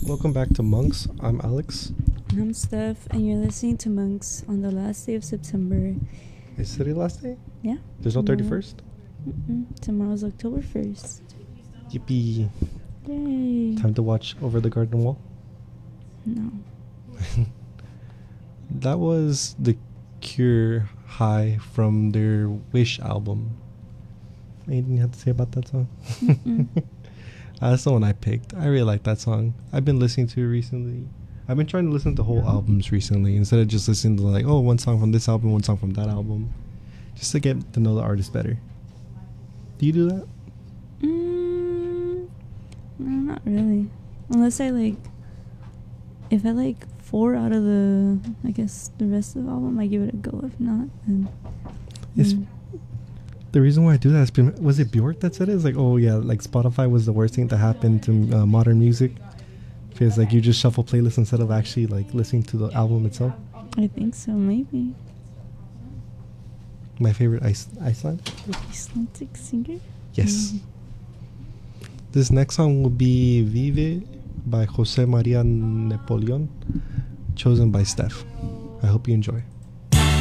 Welcome back to Monks. I'm Alex. And I'm Steph, and you're listening to Monks on the last day of September. Is today the last day? Yeah. There's no 31st? Tomorrow's October 1st. Yippee. Yay. Time to watch Over the Garden Wall. No. That was The Cure High from their Wish album. Anything you have to say about that song? That's the one I picked. I really like that song. I've been listening to it recently. I've been trying to listen to whole albums recently instead of just listening to like, oh, one song from this album, one song from that album, just to get to know the artist better. Do you do that? No, not really. Unless I like, if I like 4 out of the, I guess the rest of the album, I give it a go. If not, then. It's the reason why I do that is, was it Bjork that said it? It's like, oh yeah, like Spotify was the worst thing to happen to modern music. Because like you just shuffle playlists instead of actually like listening to the album itself. I think so, maybe. My favorite Iceland. Icelandic singer? Yes. This next song will be Vive by Jose Maria Napoleon, chosen by Steph. I hope you enjoy.